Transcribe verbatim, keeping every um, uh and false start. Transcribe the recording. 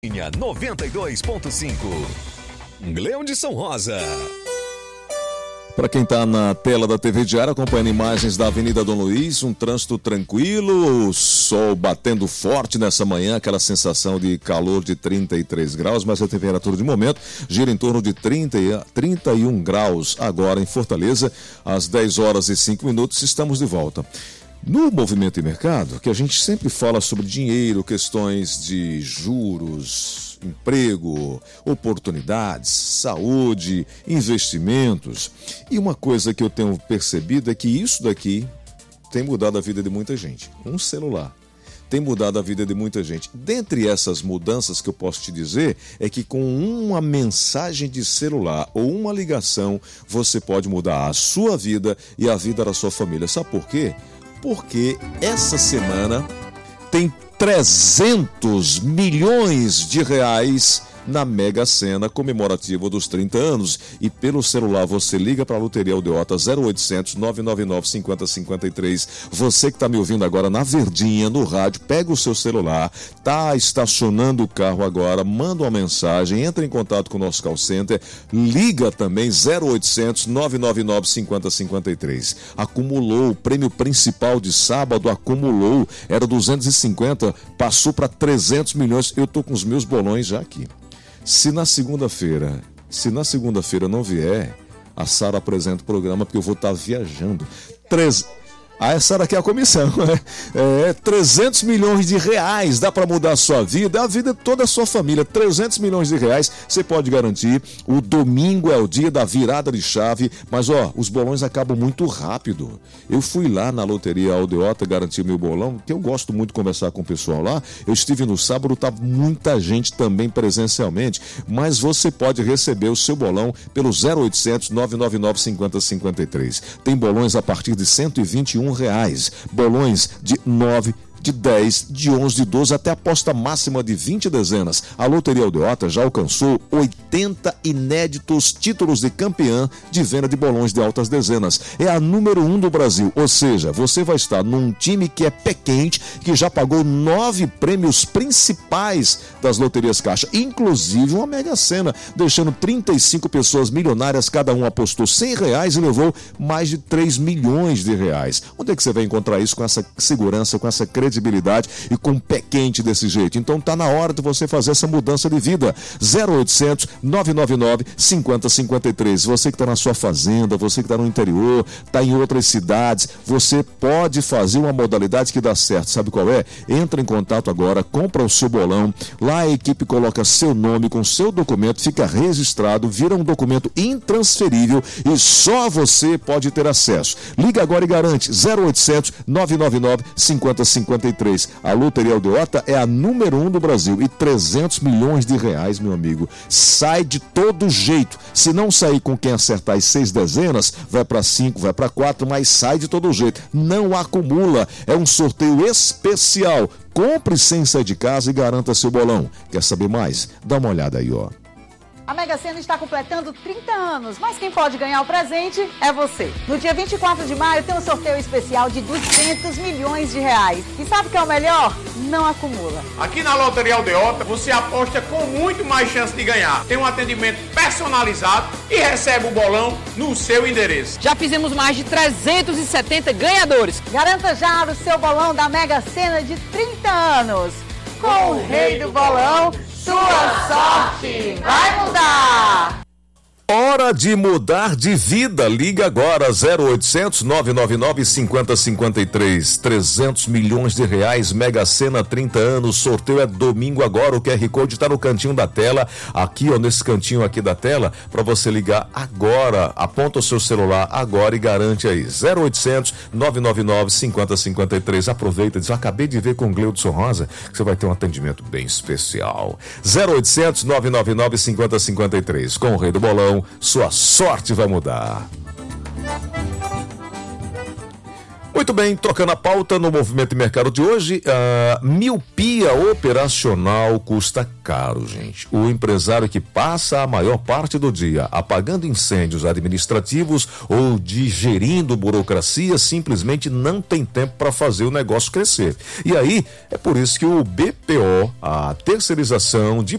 noventa e dois ponto cinco. Leão de São Rosa. Para quem está na tela da T V Diário, acompanhando imagens da Avenida Dom Luiz, um trânsito tranquilo, o sol batendo forte nessa manhã, aquela sensação de calor de trinta e três graus, mas a temperatura de momento gira em torno de trinta, trinta e um graus agora em Fortaleza, às dez horas e cinco minutos, estamos de volta. No Movimento e Mercado, que a gente sempre fala sobre dinheiro, questões de juros, emprego, oportunidades, saúde, investimentos. E uma coisa que eu tenho percebido é que isso daqui tem mudado a vida de muita gente. Um celular tem mudado a vida de muita gente. Dentre essas mudanças que eu posso te dizer é que com uma mensagem de celular ou uma ligação, você pode mudar a sua vida e a vida da sua família. Sabe por quê? Porque essa semana tem trezentos milhões de reais na Mega Sena comemorativa dos trinta anos. E pelo celular você liga para a Loteria Aldeota zero oitocentos, nove nove nove, cinco zero cinco três. Você que está me ouvindo agora na Verdinha, no rádio, pega o seu celular, tá estacionando o carro agora, manda uma mensagem, entra em contato com o nosso call center, liga também zero oitocentos, nove nove nove, cinco zero cinco três. Acumulou, o prêmio principal de sábado acumulou, era duzentos e cinquenta, passou para trezentos milhões. Eu tô com os meus bolões já aqui. Se na segunda-feira, se na segunda-feira não vier, a Sara apresenta o programa porque eu vou estar viajando. Três... Ah, essa daqui é a comissão, né? É, trezentos milhões de reais, dá para mudar a sua vida, a vida de toda a sua família. trezentos milhões de reais, você pode garantir. O domingo é o dia da virada de chave, mas ó, os bolões acabam muito rápido. Eu fui lá na Loteria Aldeota garantir meu bolão, que eu gosto muito de conversar com o pessoal lá. Eu estive no sábado, tá muita gente também presencialmente, mas você pode receber o seu bolão pelo zero oitocentos, nove nove nove, cinco zero cinco três. Tem bolões a partir de cento e vinte e um reais, bolões de nove, de dez, de onze, de doze, até aposta máxima de vinte dezenas. A Loteria Aldeota já alcançou oitenta inéditos títulos de campeã de venda de bolões de altas dezenas. É a número um do Brasil, ou seja, você vai estar num time que é pé quente, que já pagou nove prêmios principais das loterias Caixa, inclusive uma Mega Sena, deixando trinta e cinco pessoas milionárias, cada um apostou cem reais e levou mais de três milhões de reais. Onde é que você vai encontrar isso com essa segurança, com essa credibilidade e com pé quente desse jeito? Então tá na hora de você fazer essa mudança de vida. zero oitocentos, nove nove nove, cinco zero cinco três. Você que está na sua fazenda, você que está no interior, está em outras cidades, você pode fazer uma modalidade que dá certo. Sabe qual é? Entra em contato agora, compra o seu bolão, lá a equipe coloca seu nome com seu documento, fica registrado, vira um documento intransferível e só você pode ter acesso. Liga agora e garante zero oitocentos, nove nove nove, cinco zero cinco três. A Loteria Aldeota é a número um do Brasil e trezentos milhões de reais, meu amigo. Sai de todo jeito. Se não sair com quem acertar as seis dezenas, vai para cinco, vai para quatro, mas sai de todo jeito. Não acumula. É um sorteio especial. Compre sem sair de casa e garanta seu bolão. Quer saber mais? Dá uma olhada aí, ó. A Mega Sena está completando trinta anos, mas quem pode ganhar o presente é você. No dia vinte e quatro de maio tem um sorteio especial de duzentos milhões de reais. E sabe o que é o melhor? Não acumula. Aqui na Loteria Aldeota você aposta com muito mais chance de ganhar. Tem um atendimento personalizado e recebe o bolão no seu endereço. Já fizemos mais de trezentos e setenta ganhadores. Garanta já o seu bolão da Mega Sena de trinta anos. Com o rei do bolão, sua sorte vai mudar! Hora de mudar de vida. Liga agora, zero oitocentos, nove nove nove, cinco zero cinco três. trezentos milhões de reais, Mega Sena, trinta anos, sorteio é domingo agora. O Q R Code está no cantinho da tela, aqui ó, nesse cantinho aqui da tela, para você ligar agora. Aponta o seu celular agora e garante aí, zero oitocentos, nove nove nove, cinco zero cinco três. Aproveita e diz, acabei de ver com o Gleudson Rosa, que você vai ter um atendimento bem especial. zero oitocentos, nove nove nove, cinco zero cinco três. Com o rei do bolão, sua sorte vai mudar. Muito bem, trocando a pauta no Movimento e Mercado de hoje, a miopia operacional custa caro, gente. O empresário que passa a maior parte do dia apagando incêndios administrativos ou digerindo burocracia simplesmente não tem tempo para fazer o negócio crescer. E aí, é por isso que o B P O, a terceirização de